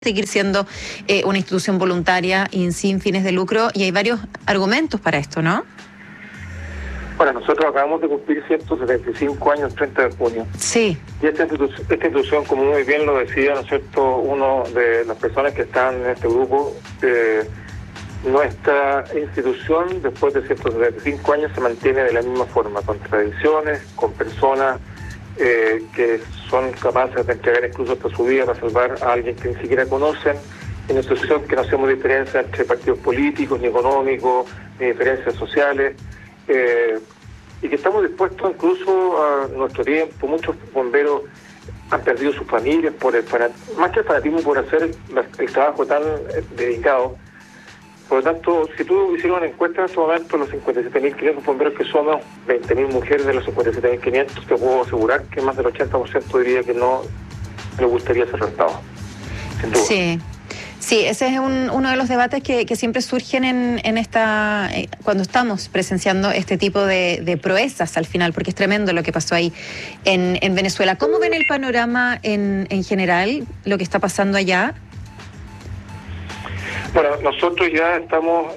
seguir siendo una institución voluntaria y sin fines de lucro, y hay varios argumentos para esto, ¿no? Bueno, nosotros acabamos de cumplir 175 años el 30 de junio. Sí. Y esta institución, como muy bien lo decía, ¿no es cierto?, uno de las personas que están en este grupo, nuestra institución, después de 175 años, se mantiene de la misma forma, con tradiciones, con personas que son capaces de entregar incluso hasta su vida para salvar a alguien que ni siquiera conocen. En una institución que no hacemos diferencia entre partidos políticos, ni económicos, ni diferencias sociales, y que estamos dispuestos incluso a nuestro tiempo. Muchos bomberos han perdido sus familias más que el fanatismo, por hacer el trabajo tan dedicado. Por lo tanto, si tú hicieras una encuesta en este momento, los 57.500 bomberos que somos, 20.000 mujeres de los 57.500, te puedo asegurar que más del 80% diría que no le gustaría ser arrestado. Sin duda. Sí, ese es uno de los debates que siempre surgen en esta cuando estamos presenciando este tipo de proezas al final, porque es tremendo lo que pasó ahí en Venezuela. ¿Cómo ven el panorama en general, lo que está pasando allá? Bueno, nosotros ya estamos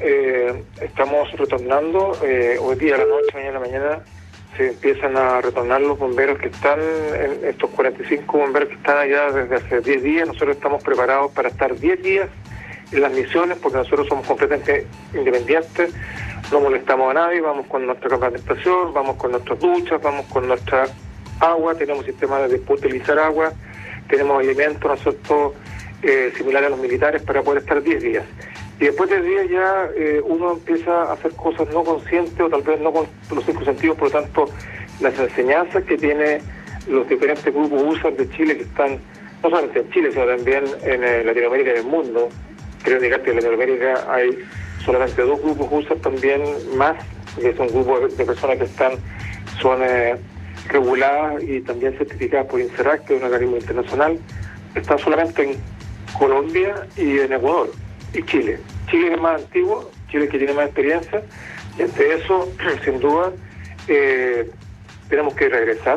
retornando. Hoy día a la noche, mañana a la mañana, se empiezan a retornar los bomberos que están, estos 45 bomberos que están allá desde hace 10 días. Nosotros estamos preparados para estar 10 días en las misiones, porque nosotros somos completamente independientes, no molestamos a nadie, vamos con nuestra capacitación, vamos con nuestras duchas, vamos con nuestra agua, tenemos sistemas de utilizar agua, tenemos alimentos, nosotros similares a los militares, para poder estar 10 días. Y después de 10 días ya uno empieza a hacer cosas no conscientes, o tal vez no con los 5 sentidos. Por lo tanto, las enseñanzas que tiene los diferentes grupos USAR de Chile, que están no solamente en Chile, sino también en Latinoamérica y en el mundo. Creo que en Latinoamérica hay solamente 2 grupos USAR también más, que son grupos de personas que son reguladas y también certificadas por INCERAC, que es un organismo internacional. Están solamente en Colombia y en Ecuador y Chile. Chile es más antiguo, Chile que tiene más experiencia, y ante eso, sin duda, tenemos que regresar.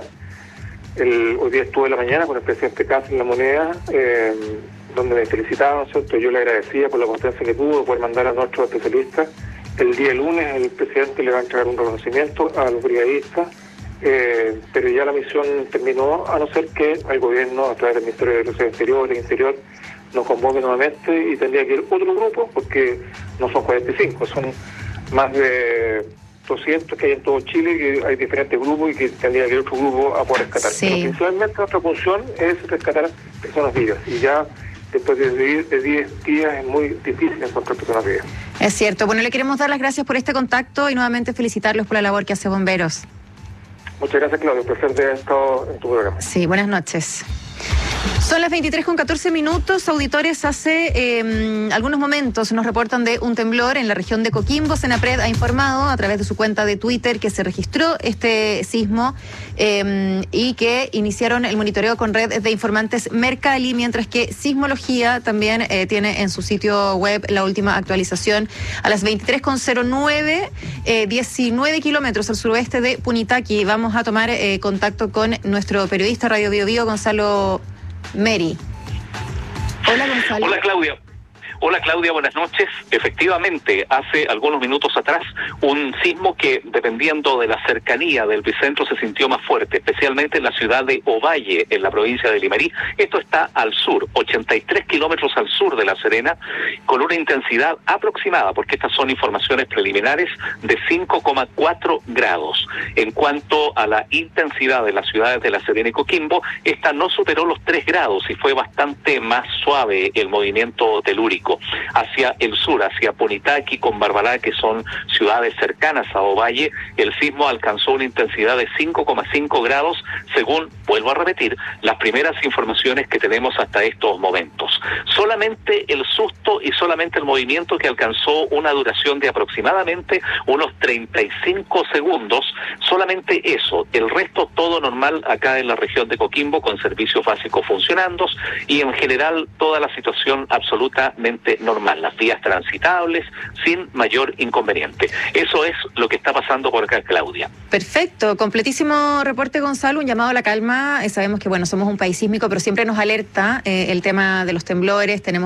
Hoy día estuve en la mañana con el presidente Castro en La Moneda, donde me felicitaba, ¿no es cierto? Yo le agradecía por la confianza que tuvo de poder mandar a nuestros especialistas. El día lunes el presidente le va a entregar un reconocimiento a los brigadistas, pero ya la misión terminó, a no ser que el gobierno, a través del Ministerio de Relaciones Exteriores, Interior, nos convoque nuevamente, y tendría que ir otro grupo, porque no son 45, son más de 200 que hay en todo Chile, que hay diferentes grupos, y que tendría que ir otro grupo a poder rescatar. Sí. Pero principalmente nuestra función es rescatar personas vivas, y ya después de 10 días es muy difícil encontrar personas vivas. Es cierto. Bueno, le queremos dar las gracias por este contacto y nuevamente felicitarlos por la labor que hace Bomberos. Muchas gracias, Claudio. Un placer de haber estado en tu programa. Sí, buenas noches. Son las 23:14. Auditores, hace algunos momentos nos reportan de un temblor en la región de Coquimbo. Senapred ha informado a través de su cuenta de Twitter que se registró este sismo y que iniciaron el monitoreo con red de informantes Mercalli, mientras que Sismología también tiene en su sitio web la última actualización a las 23:09, 19 kilómetros al suroeste de Punitaqui. Vamos a tomar contacto con nuestro periodista Radio Bio Bio, Gonzalo Meri. Hola, Gonzalo. Hola Claudia, buenas noches. Efectivamente, hace algunos minutos atrás, un sismo que, dependiendo de la cercanía del epicentro, se sintió más fuerte, especialmente en la ciudad de Ovalle, en la provincia de Limarí. Esto está al sur, 83 kilómetros al sur de La Serena, con una intensidad aproximada, porque estas son informaciones preliminares, de 5,4 grados. En cuanto a la intensidad de las ciudades de La Serena y Coquimbo, esta no superó los 3 grados y fue bastante más suave el movimiento telúrico. Hacia el sur, hacia Punitaqui con Barbará, que son ciudades cercanas a Ovalle, el sismo alcanzó una intensidad de 5,5 grados, según, vuelvo a repetir, las primeras informaciones que tenemos hasta estos momentos. Solamente el susto y solamente el movimiento, que alcanzó una duración de aproximadamente unos 35 segundos, solamente eso. El resto todo normal acá en la región de Coquimbo, con servicios básicos funcionando, y en general toda la situación absolutamente normal, las vías transitables sin mayor inconveniente. Eso es lo que está pasando por acá, Claudia. Perfecto, completísimo reporte, Gonzalo, un llamado a la calma. Sabemos que, bueno, somos un país sísmico, pero siempre nos alerta el tema de los temblores. tenemos